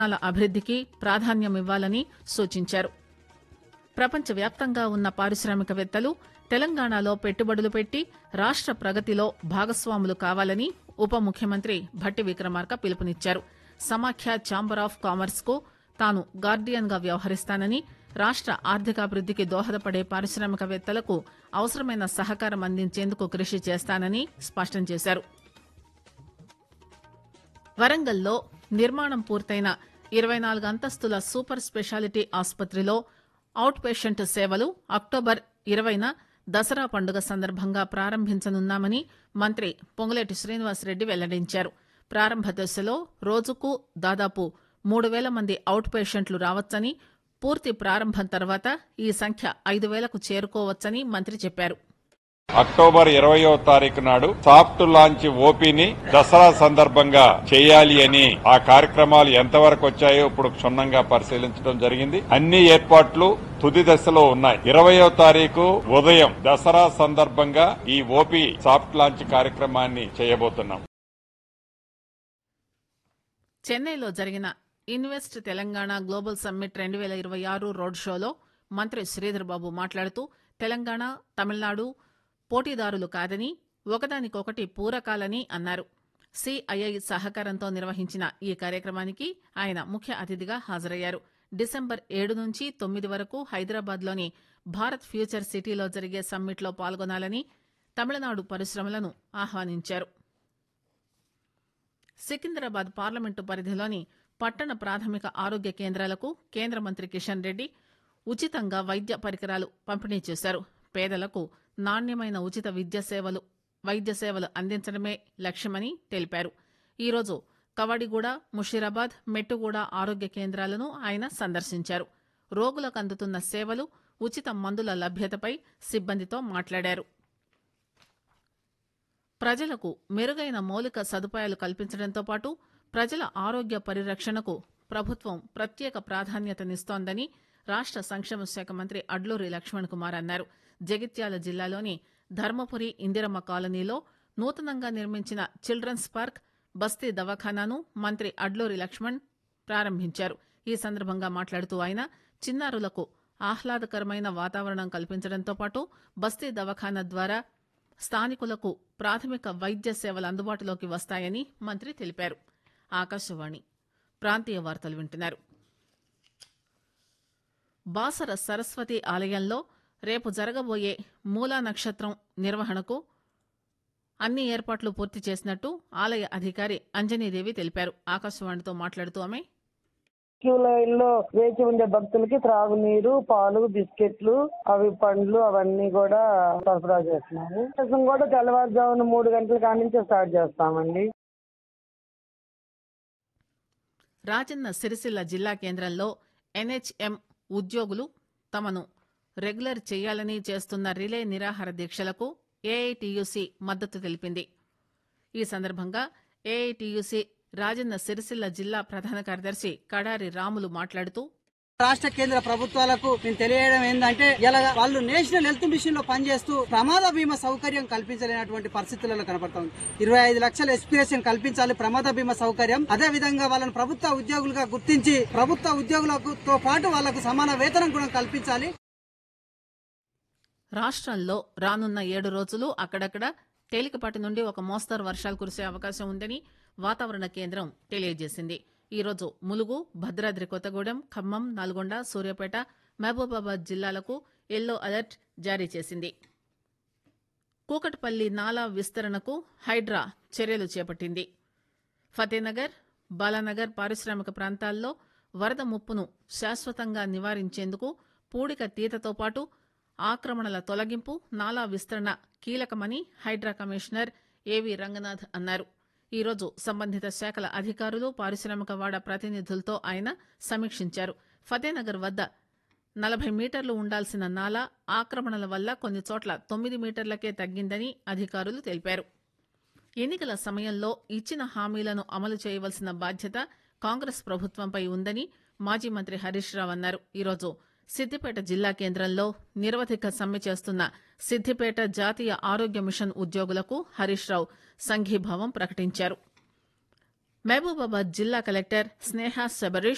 అభివృద్దికి ప్రాధాన్యమివ్వాలని సూచించారు. ప్రపంచవ్యాప్తంగా ఉన్న పారిశ్రామికవేత్తలు తెలంగాణలో పెట్టుబడులు పెట్టి రాష్ట ప్రగతిలో భాగస్వాములు కావాలని ఉప ముఖ్యమంత్రి భట్టి విక్రమార్క పిలుపునిచ్చారు. సమాఖ్య ఛాంబర్ ఆఫ్ కామర్స్ కు తాను గార్డియన్ గా వ్యవహరిస్తానని, రాష్ట ఆర్థికాభివృద్దికి దోహదపడే పారిశ్రామికవేత్తలకు అవసరమైన సహకారం అందించేందుకు కృషి చేస్తానని స్పష్టం చేశారు. వరంగల్లో నిర్మాణం పూర్తయిన 24 అంతస్తుల సూపర్ స్పెషాలిటీ ఆసుపత్రిలో అవుట్ పేషెంట్ సేవలు అక్టోబర్ 20న దసరా పండుగ సందర్భంగా ప్రారంభించనున్నామని మంత్రి పొంగులేటి శ్రీనివాసరెడ్డి వెల్లడించారు. ప్రారంభ దశలో రోజుకు దాదాపు 3,000 మంది అవుట్ పేషెంట్లు రావచ్చని, పూర్తి ప్రారంభం తర్వాత ఈ సంఖ్య 5,000కు చేరుకోవచ్చని మంత్రి చెప్పారు. అక్టోబర్ 20వ తారీఖు నాడు సాఫ్ట్ లాంచ్ ఓపీని దసరా సందర్భంగా చేయాలి అని ఆ కార్యక్రమాలు ఎంతవరకు వచ్చాయో ఇప్పుడు క్షుణ్ణంగా పరిశీలించడం జరిగింది. అన్ని ఏర్పాట్లు తుది దశలో ఉన్నాయి. 20వ తారీఖు ఉదయం దసరా సందర్భంగా ఈ ఓపీ సాఫ్ట్ లాంచ్ కార్యక్రమాన్ని చేయబోతున్నాం. చెన్నైలో జరిగిన invest Telangana global summit 2026 road షోలో మంత్రి శ్రీధర్ బాబు మాట్లాడుతూ తెలంగాణ, తమిళనాడు పోటీదారులు కాదని, ఒకదానికొకటి పూరకాలని అన్నారు. సిఐఐ సహకారంతో నిర్వహించిన ఈ కార్యక్రమానికి ఆయన ముఖ్య అతిథిగా హాజరయ్యారు. డిసెంబర్ 7 నుంచి 9 వరకు హైదరాబాద్లోని భారత్ ఫ్యూచర్ సిటీలో జరిగే సమ్మిట్లో పాల్గొనాలని తమిళనాడు పరిశ్రమలను ఆహ్వానించారు. సికింద్రాబాద్ పార్లమెంటు పరిధిలోని పట్టణ ప్రాథమిక ఆరోగ్య కేంద్రాలకు కేంద్ర మంత్రి కిషన్ రెడ్డి ఉచితంగా వైద్య పరికరాలు పంపిణీ చేశారు. పేదలకు నాణ్యమైన ఉచిత వైద్య సేవలు అందించడమే లక్ష్యమని తెలిపారు. ఈరోజు కవడిగూడ, ముషీరాబాద్, మెట్టుగూడ ఆరోగ్య కేంద్రాలను ఆయన సందర్శించారు. రోగులకు అందుతున్న సేవలు, ఉచిత మందుల లభ్యతపై సిబ్బందితో మాట్లాడారు. ప్రజలకు మెరుగైన మౌలిక సదుపాయాలు కల్పించడంతో పాటు ప్రజల ఆరోగ్య పరిరక్షణకు ప్రభుత్వం ప్రత్యేక ప్రాధాన్యతనిస్తోందని రాష్ట సంక్షేమ శాఖ మంత్రి అడ్లూరి లక్ష్మణ్ కుమార్ అన్నారు. జగిత్యాల జిల్లాలోని ధర్మపురి ఇందిరమ్మ కాలనీలో నూతనంగా నిర్మించిన చిల్డ్రన్స్ పార్క్, బస్తీ దవాఖానాను మంత్రి అడ్లూరి లక్ష్మణ్ ప్రారంభించారు. ఈ సందర్భంగా మాట్లాడుతూ ఆయన చిన్నారులకు ఆహ్లాదకరమైన వాతావరణం కల్పించడంతో పాటు బస్తీ దవాఖానా ద్వారా స్థానికులకు ప్రాథమిక వైద్య సేవలు అందుబాటులోకి వస్తాయని మంత్రి తెలిపారు. ఆకాశవాణి ప్రాంతీయ వార్తలు వింటున్నారు. బాసర సరస్వతి ఆలయంలో రేపు జరగబోయే మూలా నక్షత్రం నిర్వహణకు అన్ని ఏర్పాట్లు పూర్తి చేసినట్టు ఆలయ అధికారి అంజనీదేవి తెలిపారు. ఆకాశవాణితో మాట్లాడుతూ ఆమె క్యూ లైన్ లో వేచి ఉండే భక్తులకి త్రాగునీరు, పాలు, బిస్కెట్లు, పండ్లు అవన్నీ కూడా సరఫరా చేస్తున్నాము. కూడా తెల్లవారుజామున 3 గంటల కాడి నుంచే స్టార్ట్ చేస్తామండి. రాజన్న సిరిసిల్ల జిల్లా కేంద్రంలో ఎన్హెచ్ఎం ఉద్యోగులు తమను రెగ్యులర్ చేయాలని చేస్తున్న రిలే నిరాహార దీక్షలకు ఏఐటీయూసీ మద్దతు తెలిపింది. ఈ సందర్భంగా ఏఐటీయూసీ రాజన్న సిరిసిల్ల జిల్లా ప్రధాన కార్యదర్శి కడారి రాములు మాట్లాడుతూ రాష్ట్ర కేంద్ర ప్రభుత్వాలకు మేము తెలియడం ఏంటంటే ఇలా వాళ్ళు నేషనల్ హెల్త్ మిషన్ లో పనిచేస్తూ ప్రమాద బీమా సౌకర్యం కల్పించలేనటువంటి పరిస్థితులలో కనపడుతుంది. 25 లక్షల ఎస్పిరేషన్ కల్పించాలి ప్రమాద బీమా సౌకర్యం. అదే విధంగా వాళ్ళని ప్రభుత్వ ఉద్యోగులుగా గుర్తించి ప్రభుత్వ ఉద్యోగులతో పాటు వాళ్లకు సమాన వేతనం కూడా కల్పించాలి. రాష్ట్రంలో రానున్న 7 రోజులు అక్కడక్కడ తేలికపాటి నుండి ఒక మోస్తరు వర్షాలు కురిసే అవకాశం ఉందని వాతావరణ కేంద్రం తెలియజేసింది. ఈరోజు ములుగు, భద్రాద్రి కొత్తగూడెం, ఖమ్మం, నల్గొండ, సూర్యాపేట, మహబూబాబాద్ జిల్లాలకు ఎల్లో అలర్ట్ జారీ చేసింది. కూకట్పల్లి నాలా విస్తరణకు హైడ్రా చర్యలు చేపట్టింది. ఫతేనగర్, బాలానగర్ పారిశ్రామిక ప్రాంతాల్లో వరద ముప్పును శాశ్వతంగా నివారించేందుకు పూడిక తీతతో పాటు ఆక్రమణల తొలగింపు, నాలా విస్తరణ కీలకమని హైడ్రా కమిషనర్ ఏవి రంగనాథ్ అన్నారు. ఈరోజు సంబంధిత శాఖల అధికారులు, పారిశ్రామిక వాడ ప్రతినిధులతో ఆయన సమీక్షించారు. ఫతేనగర్ వద్ద 40 మీటర్లు ఉండాల్సిన నాలా ఆక్రమణల వల్ల కొన్ని చోట్ల 9 మీటర్లకే తగ్గిందని అధికారులు తెలిపారు. ఎన్నికల సమయంలో ఇచ్చిన హామీలను అమలు చేయవలసిన బాధ్యత కాంగ్రెస్ ప్రభుత్వంపై ఉందని మాజీ మంత్రి హరీష్ రావు అన్నారు. ఈరోజు సిద్దిపేట జిల్లా కేంద్రంలో నిరవధిక సమ్మె చేస్తున్న సిద్దిపేట జాతీయ ఆరోగ్య మిషన్ ఉద్యోగులకు హరీష్ రావు సంఘీభావం ప్రకటించారు. మహబూబాబాద్ జిల్లా కలెక్టర్ స్నేహ శబరీష్